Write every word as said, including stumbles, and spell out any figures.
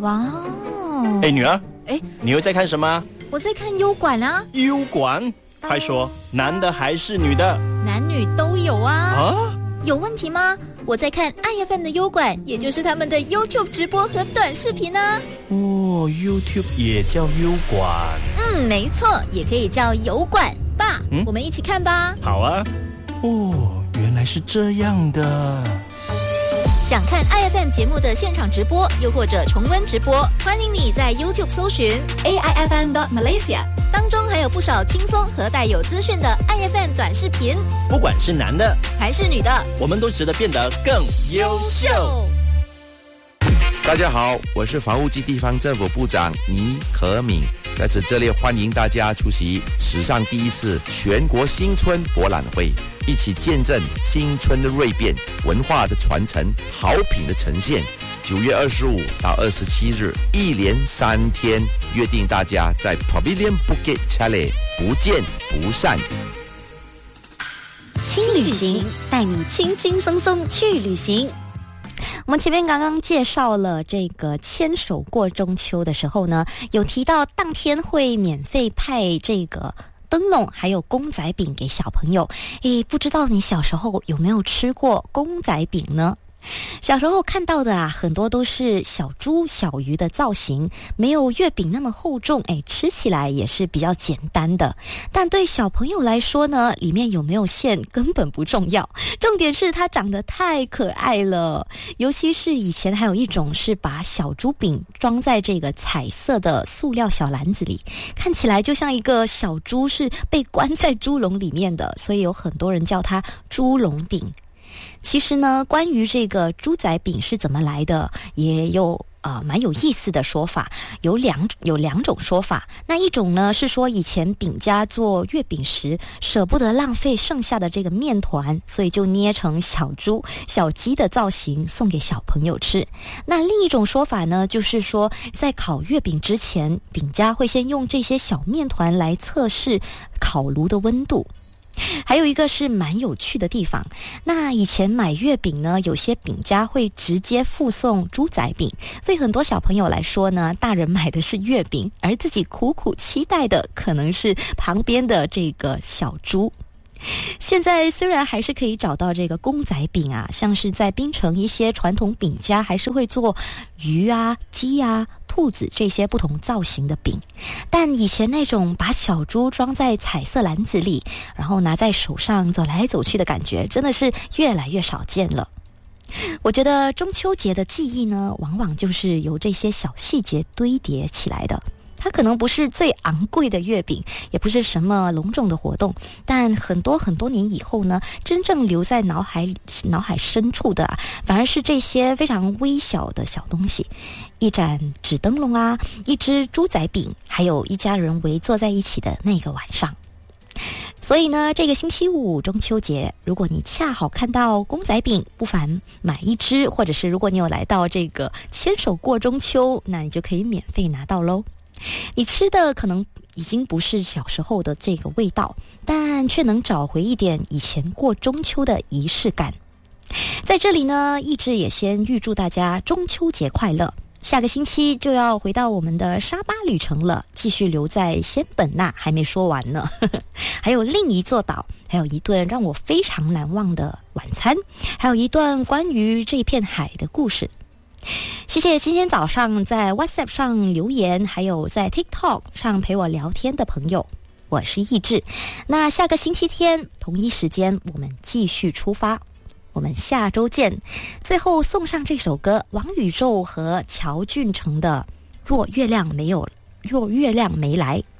哇哦！ 哎，女儿， 哎， 你又在看什么？ 我在看优管啊。 优管？快说，男的还是女的？ 男女都有啊。 啊？ 有问题吗？我在看 I F M 的优管，也就是他们的 YouTube 直播和短视频啊。 哦 ，YouTube 也叫优管。 嗯，没错，也可以叫油管。爸，嗯、我们一起看吧。 好啊。哦，原来是这样的。 想看 I F M 节目的现场直播，又或者重温直播，欢迎你在 YouTube 搜寻 A I F M dot Malaysia， 当中还有不少轻松和带有资讯的 I F M 短视频。 不管是男的还是女的， 我们都值得变得更优秀。 大家好，我是房屋及地方政府部长倪可敏，在此热烈欢迎大家出席史上第一次全国新春博览会，一起见证新春的锐变、文化的传承、好品的呈现。九月二十五到二十七日，一连三天，约定大家在 Pavilion Bukit Jalil 不见不散。 轻旅行，带你轻轻松松去旅行。我们前面刚刚介绍了这个牵手过中秋的时候呢，有提到当天会免费派这个灯笼还有公仔饼给小朋友。诶，不知道你小时候有没有吃过公仔饼呢？小时候看到的啊，很多都是小猪小鱼的造型，没有月饼那么厚重，哎，吃起来也是比较简单的。但对小朋友来说呢，里面有没有馅根本不重要，重点是它长得太可爱了。尤其是以前还有一种是把小猪饼装在这个彩色的塑料小篮子里，看起来就像一个小猪是被关在猪笼里面的，所以有很多人叫它猪笼饼。其实呢，关于这个猪仔饼是怎么来的，也有呃蛮有意思的说法，有两有两种说法。那一种呢是说，以前饼家做月饼时舍不得浪费剩下的这个面团，所以就捏成小猪、小鸡的造型送给小朋友吃。那另一种说法呢，就是说在烤月饼之前，饼家会先用这些小面团来测试烤炉的温度。还有一个是蛮有趣的地方，那以前买月饼呢，有些饼家会直接附送猪仔饼，所以很多小朋友来说呢，大人买的是月饼，而自己苦苦期待的可能是旁边的这个小猪。现在虽然还是可以找到这个公仔饼啊，像是在槟城一些传统饼家还是会做鱼啊、鸡啊、兔子这些不同造型的饼，但以前那种把小猪装在彩色篮子里，然后拿在手上走来走去的感觉，真的是越来越少见了。我觉得中秋节的记忆呢，往往就是由这些小细节堆叠起来的。它可能不是最昂贵的月饼，也不是什么隆重的活动，但很多很多年以后呢，真正留在脑海脑海深处的啊，反而是这些非常微小的小东西，一盏纸灯笼啊，一只猪仔饼，还有一家人围坐在一起的那个晚上。所以呢，这个星期五中秋节，如果你恰好看到公仔饼，不妨买一只，或者是如果你有来到这个牵手过中秋，那你就可以免费拿到咯。你吃的可能已经不是小时候的这个味道，但却能找回一点以前过中秋的仪式感。在这里呢，一直也先预祝大家中秋节快乐。下个星期就要回到我们的沙巴旅程了，继续留在仙本那，还没说完呢还有另一座岛，还有一顿让我非常难忘的晚餐，还有一段关于这片海的故事。谢谢今天早上在 WhatsApp 上留言，还有在 TikTok 上陪我聊天的朋友，我是易志。那下个星期天同一时间我们继续出发，我们下周见。最后送上这首歌，王宇宙和乔俊成的《若月亮没有若月亮没来》。